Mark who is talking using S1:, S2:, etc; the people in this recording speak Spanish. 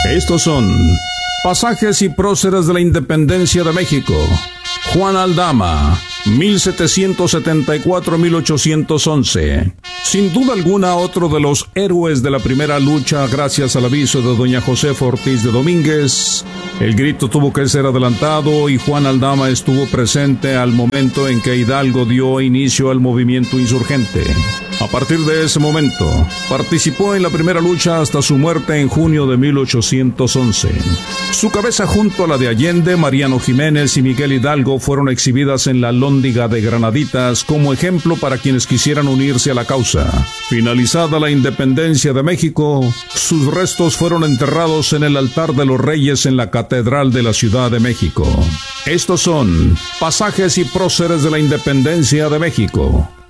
S1: Estos son pasajes y próceres de la independencia de México. Juan Aldama, 1774-1811. Sin duda alguna, otro de los héroes de la primera lucha, gracias al aviso de doña Josefa Ortiz de Domínguez. El grito tuvo que ser adelantado y Juan Aldama estuvo presente al momento en que Hidalgo dio inicio al movimiento insurgente. A partir de ese momento, participó en la primera lucha hasta su muerte en junio de 1811. Su cabeza junto a la de Allende, Mariano Jiménez y Miguel Hidalgo fueron exhibidas en la Lóndiga de Granaditas como ejemplo para quienes quisieran unirse a la causa. Finalizada la independencia de México, sus restos fueron enterrados en el altar de los Reyes en la Catedral de la Ciudad de México. Estos son pasajes y próceres de la independencia de México.